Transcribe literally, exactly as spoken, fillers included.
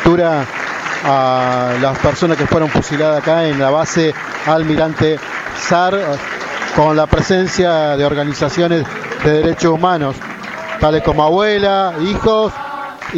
captura a las personas que fueron fusiladas acá en la base Almirante Sar, con la presencia de organizaciones de derechos humanos, tales como Abuela, Hijos